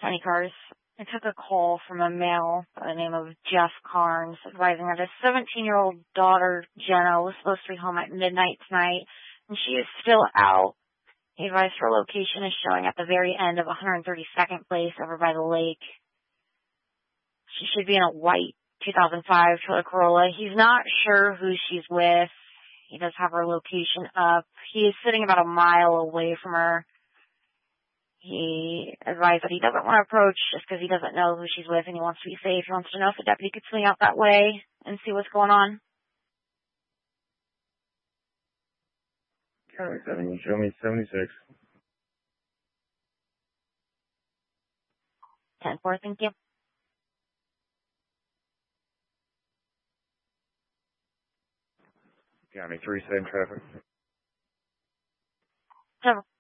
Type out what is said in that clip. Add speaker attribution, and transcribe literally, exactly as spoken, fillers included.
Speaker 1: County Cars. I took a call from a male by the name of Jeff Carnes advising that his seventeen-year-old daughter, Jenna, was supposed to be home at midnight tonight, and she is still out. He advised her location is showing at the very end of one hundred thirty-second Place over by the lake. She should be in a white two thousand five Toyota Corolla. He's not sure who she's with. He does have her location up. He is sitting about a mile away from her. He advised that he doesn't want to approach just because he doesn't know who she's with and he wants to be safe. He wants to know if the deputy could swing out that way and see what's going on.
Speaker 2: County seven, you show me seventy-six.
Speaker 1: ten four, thank you.
Speaker 2: County three, same traffic.
Speaker 1: So